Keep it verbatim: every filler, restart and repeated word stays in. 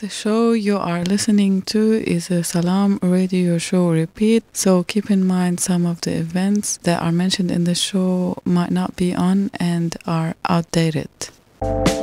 The show you are listening to is a Salam radio show repeat, so keep in mind some of the events that are mentioned in the show might not be on and are outdated.